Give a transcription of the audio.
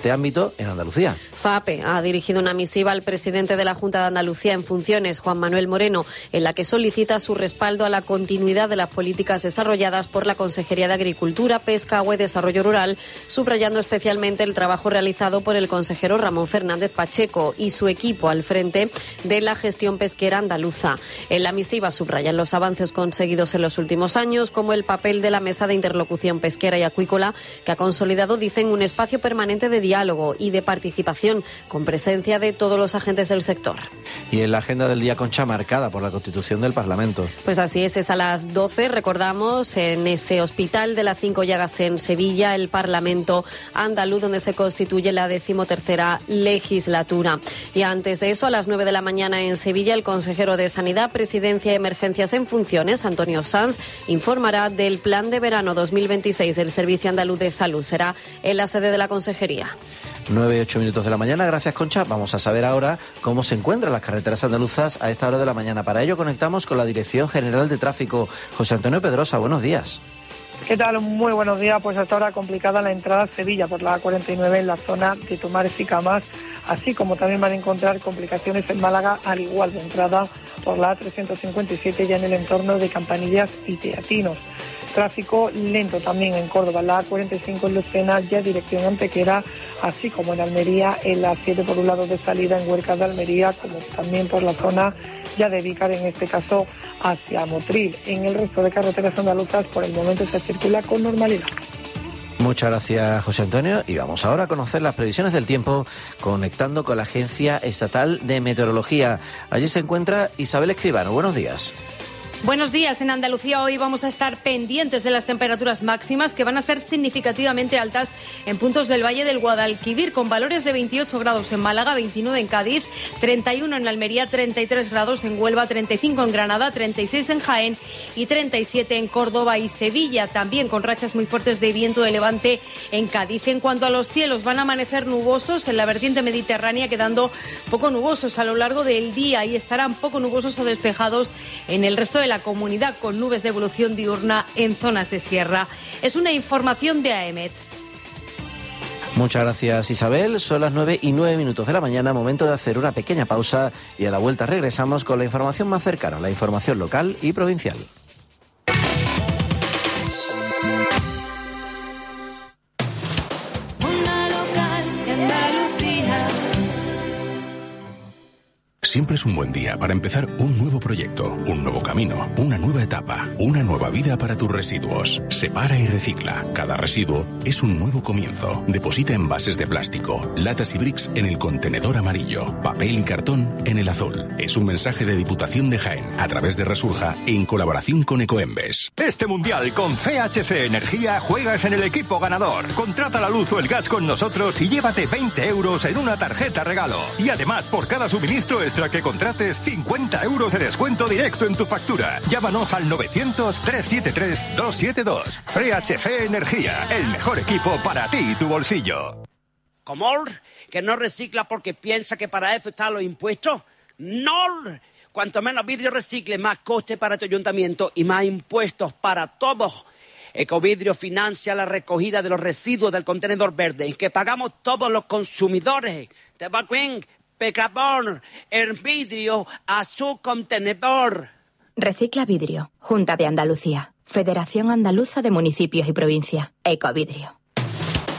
este ámbito en Andalucía. FAPE ha dirigido una misiva al presidente de la Junta de Andalucía en funciones, Juan Manuel Moreno, en la que solicita su respaldo a la continuidad de las políticas desarrolladas por la Consejería de Agricultura, Pesca, Agua y Desarrollo Rural, subrayando especialmente el trabajo realizado por el consejero Ramón Fernández Pacheco y su equipo al frente de la gestión pesquera andaluza. En la misiva subrayan los avances conseguidos en los últimos años, como el papel de la Mesa de Interlocución Pesquera y Acuícola, que ha consolidado, dicen, un espacio permanente de diálogo y de participación con presencia de todos los agentes del sector. Y en la agenda del día, Concha, marcada por la Constitución del Parlamento. Pues así es a las 12, recordamos, en ese Hospital de las Cinco Llagas en Sevilla, el Parlamento andaluz, donde se constituye la 13ª legislatura. Y antes de eso, a las 9 de la mañana en Sevilla, el consejero de Sanidad, Presidencia y Emergencias en funciones, Antonio Sanz, informará del plan de verano 2026 del Servicio Andaluz de Salud. Será en la sede de la Consejería. 9:08 de la mañana. Gracias, Concha. Vamos a saber ahora cómo se encuentran las carreteras andaluzas a esta hora de la mañana. Para ello conectamos con la Dirección General de Tráfico. José Antonio Pedrosa, buenos días. ¿Qué tal? Muy buenos días. Pues hasta ahora complicada la entrada a Sevilla por la A49 en la zona de Tomares y Camas, así como también van a encontrar complicaciones en Málaga, al igual de entrada por la A357 ya en el entorno de Campanillas y Teatinos. Tráfico lento también en Córdoba, la A45 en Lucena, ya dirección Antequera, así como en Almería, en la 7 por un lado de salida en Huerca de Almería, como también por la zona ya de Vícar, en este caso hacia Motril. En el resto de carreteras andaluzas por el momento se circula con normalidad. Muchas gracias, José Antonio. Y vamos ahora a conocer las previsiones del tiempo conectando con la Agencia Estatal de Meteorología. Allí se encuentra Isabel Escribano. Buenos días. Buenos días. En Andalucía hoy vamos a estar pendientes de las temperaturas máximas, que van a ser significativamente altas en puntos del Valle del Guadalquivir, con valores de 28 grados en Málaga, 29 en Cádiz, 31 en Almería, 33 grados en Huelva, 35 en Granada, 36 en Jaén y 37 en Córdoba y Sevilla, también con rachas muy fuertes de viento de levante en Cádiz. En cuanto a los cielos, van a amanecer nubosos en la vertiente mediterránea, quedando poco nubosos a lo largo del día, y estarán poco nubosos o despejados en el resto de la comunidad, con nubes de evolución diurna en zonas de sierra. Es una información de AEMET. Muchas gracias, Isabel. Son las 9:09 de la mañana, momento de hacer una pequeña pausa y a la vuelta regresamos con la información más cercana, la información local y provincial. Siempre es un buen día para empezar un nuevo proyecto, un nuevo camino, una nueva etapa, una nueva vida para tus residuos. Separa y recicla. Cada residuo es un nuevo comienzo. Deposita envases de plástico, latas y bricks en el contenedor amarillo, papel y cartón en el azul. Es un mensaje de Diputación de Jaén a través de Resurja en colaboración con Ecoembes. Este mundial con CHC Energía juegas en el equipo ganador. Contrata la luz o el gas con nosotros y llévate 20 euros en una tarjeta regalo. Y además, por cada suministro extra que contrates, 50 euros de descuento directo en tu factura. Llámanos al 900-373-272. CHC Energía, el mejor equipo para ti y tu bolsillo. ¿Cómo? ¿Que no recicla porque piensa que para eso están los impuestos? ¡No! Cuanto menos vidrio recicle, más coste para tu ayuntamiento y más impuestos para todos. Ecovidrio financia la recogida de los residuos del contenedor verde, en que pagamos todos los consumidores. ¿Te va bien? Pecabón, el vidrio a su contenedor. Recicla Vidrio. Junta de Andalucía. Federación Andaluza de Municipios y Provincias. Ecovidrio.